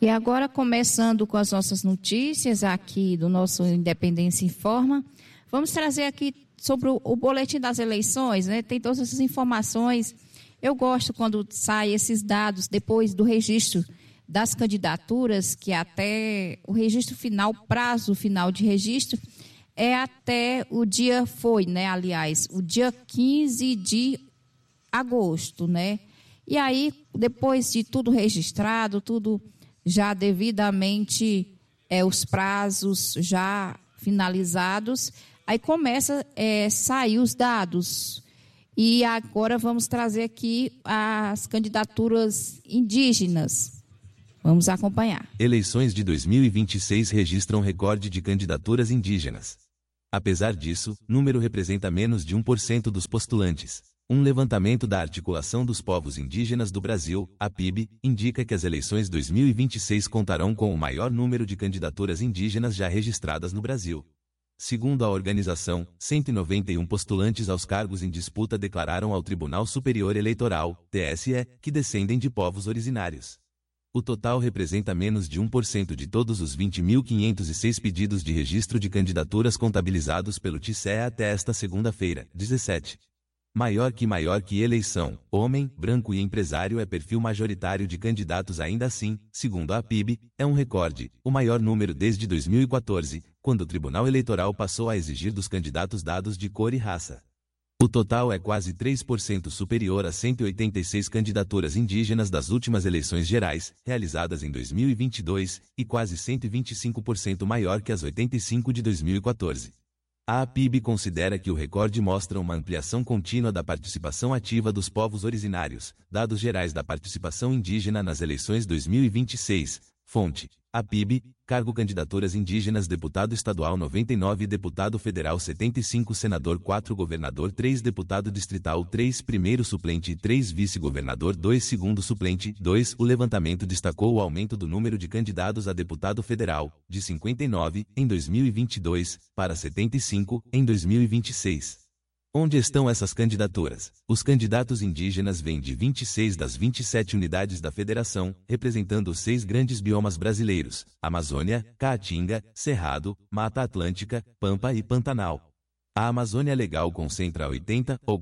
E agora, começando com as nossas notícias aqui do nosso Independência Informa, vamos trazer aqui sobre o boletim das eleições, né? Tem todas essas informações. Eu gosto quando saem esses dados depois do registro das candidaturas, que até o registro final, prazo final de registro, é até o dia, o dia 15 de agosto, né? E aí, depois de tudo registrado, tudo já devidamente, os prazos já finalizados, aí começa a sair os dados. E agora vamos trazer aqui as candidaturas indígenas. Vamos acompanhar. Eleições de 2026 registram recorde de candidaturas indígenas. Apesar disso, número representa menos de 1% dos postulantes. Um levantamento da Articulação dos Povos Indígenas do Brasil, APIB, indica que as eleições 2026 contarão com o maior número de candidaturas indígenas já registradas no Brasil. Segundo a organização, 191 postulantes aos cargos em disputa declararam ao Tribunal Superior Eleitoral, TSE, que descendem de povos originários. O total representa menos de 1% de todos os 20.506 pedidos de registro de candidaturas contabilizados pelo TSE até esta segunda-feira, 17. Maior que eleição, homem, branco e empresário é perfil majoritário de candidatos. Ainda assim, segundo a APIB, é um recorde, o maior número desde 2014, quando o Tribunal Eleitoral passou a exigir dos candidatos dados de cor e raça. O total é quase 3% superior a 186 candidaturas indígenas das últimas eleições gerais, realizadas em 2022, e quase 125% maior que as 85 de 2014. A APIB considera que o recorde mostra uma ampliação contínua da participação ativa dos povos originários. Dados gerais da participação indígena nas eleições 2026. Fonte: APIB, cargo candidaturas indígenas, deputado estadual 99, deputado federal 75, senador 4, governador 3, deputado distrital 3, primeiro suplente 3, vice-governador 2, segundo suplente 2. O levantamento destacou o aumento do número de candidatos a deputado federal, de 59, em 2022, para 75, em 2026. Onde estão essas candidaturas? Os candidatos indígenas vêm de 26 das 27 unidades da federação, representando os 6 grandes biomas brasileiros: Amazônia, Caatinga, Cerrado, Mata Atlântica, Pampa e Pantanal. A Amazônia Legal concentra 80, ou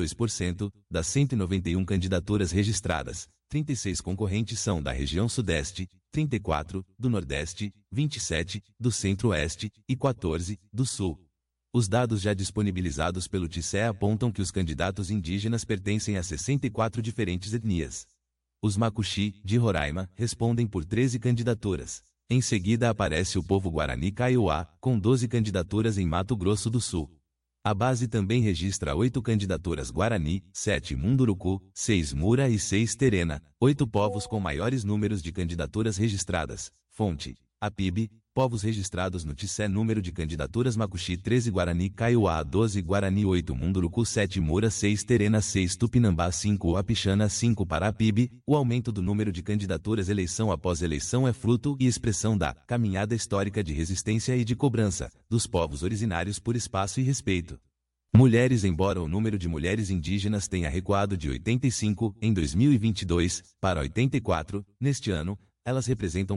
42%, das 191 candidaturas registradas. 36 concorrentes são da região Sudeste, 34, do Nordeste, 27, do Centro-Oeste, e 14, do Sul. Os dados já disponibilizados pelo TSE apontam que os candidatos indígenas pertencem a 64 diferentes etnias. Os Macuxi, de Roraima, respondem por 13 candidaturas. Em seguida aparece o povo Guarani Kaiowá, com 12 candidaturas em Mato Grosso do Sul. A base também registra 8 candidaturas Guarani, 7 Munduruku, 6 Mura e 6 Terena, 8 povos com maiores números de candidaturas registradas. Fonte: APIB, povos registrados no TSE. Número de candidaturas: Macuxi 13, Guarani Kaiowá 12, Guarani 8, Munduruku 7, Mura 6, Terena 6, Tupinambá 5, Apixana 5. Para a PIB, o aumento do número de candidaturas eleição após eleição é fruto e expressão da caminhada histórica de resistência e de cobrança dos povos originários por espaço e respeito. Mulheres: embora o número de mulheres indígenas tenha recuado de 85, em 2022, para 84, neste ano, elas representam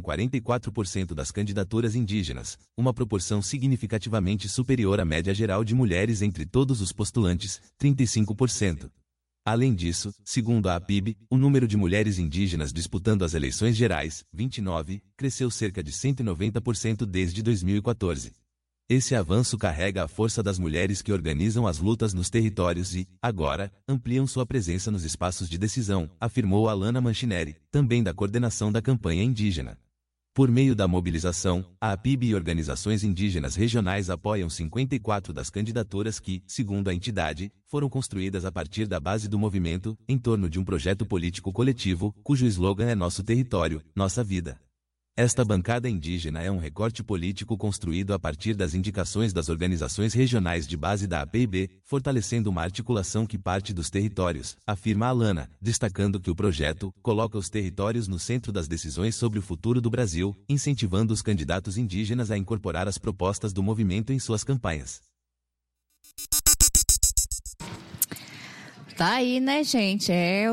44% das candidaturas indígenas, uma proporção significativamente superior à média geral de mulheres entre todos os postulantes, 35%. Além disso, segundo a APIB, o número de mulheres indígenas disputando as eleições gerais, 29, cresceu cerca de 190% desde 2014. Esse avanço carrega a força das mulheres que organizam as lutas nos territórios e, agora, ampliam sua presença nos espaços de decisão, afirmou Alana Manchineri, também da coordenação da campanha indígena. Por meio da mobilização, a APIB e organizações indígenas regionais apoiam 54 das candidaturas que, segundo a entidade, foram construídas a partir da base do movimento, em torno de um projeto político coletivo, cujo slogan é Nosso Território, Nossa Vida. Esta bancada indígena é um recorte político construído a partir das indicações das organizações regionais de base da APIB, fortalecendo uma articulação que parte dos territórios, afirma Alana, destacando que o projeto coloca os territórios no centro das decisões sobre o futuro do Brasil, incentivando os candidatos indígenas a incorporar as propostas do movimento em suas campanhas. Tá aí, né, gente?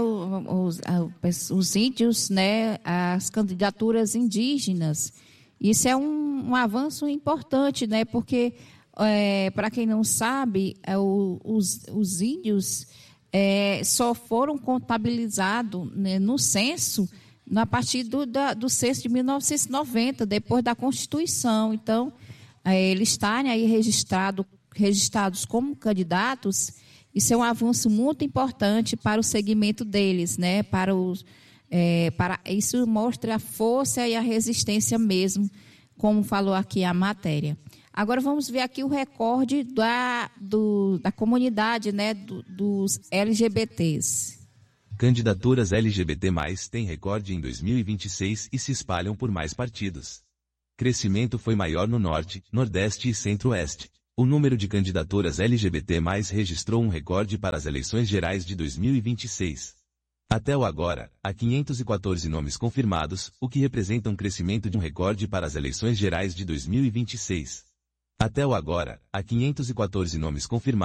Os índios, né? As candidaturas indígenas. Isso é um avanço importante, né? Porque, para quem não sabe, os índios só foram contabilizados, né, no censo a partir do censo de 1990, depois da Constituição. Então, eles estarem aí registrados como candidatos, isso é um avanço muito importante para o segmento deles, né? Isso mostra a força e a resistência mesmo, como falou aqui a matéria. Agora vamos ver aqui o recorde da comunidade, né? Dos LGBTs. Candidaturas LGBT+, têm recorde em 2026 e se espalham por mais partidos. Crescimento foi maior no Norte, Nordeste e Centro-Oeste. O número de candidaturas LGBT+, registrou um recorde para as eleições gerais de 2026. Até o agora, há 514 nomes confirmados, o que representa um crescimento de um recorde para as eleições gerais de 2026. Até o agora, há 514 nomes confirmados.